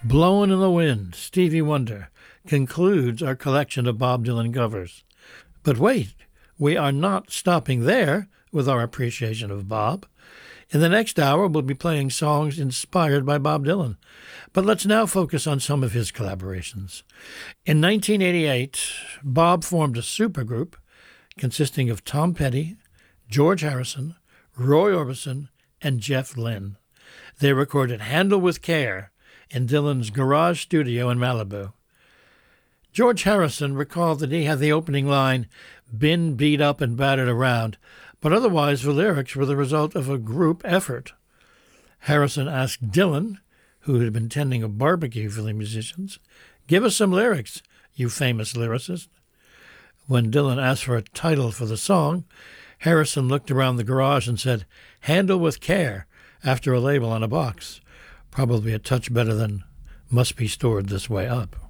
Blowin' in the Wind, Stevie Wonder, concludes our collection of Bob Dylan covers. But wait, we are not stopping there with our appreciation of Bob. In the next hour, we'll be playing songs inspired by Bob Dylan. But let's now focus on some of his collaborations. In 1988, Bob formed a supergroup consisting of Tom Petty, George Harrison, Roy Orbison, and Jeff Lynne. They recorded Handle with Care in Dylan's garage studio in Malibu. George Harrison recalled that he had the opening line, "Been beat up and battered around," but otherwise the lyrics were the result of a group effort. Harrison asked Dylan, who had been tending a barbecue for the musicians, "Give us some lyrics, you famous lyricist." When Dylan asked for a title for the song, Harrison looked around the garage and said, "Handle with Care," after a label on a box. Probably a touch better than "Must Be Stored This Way Up.